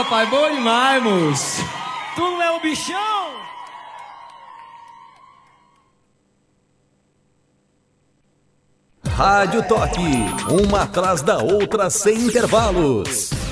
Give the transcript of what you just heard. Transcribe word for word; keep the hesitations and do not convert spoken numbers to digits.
rapaz, boa demais, moço. Tu não é o bichão? Rádio Toque, uma atrás da outra sem intervalos.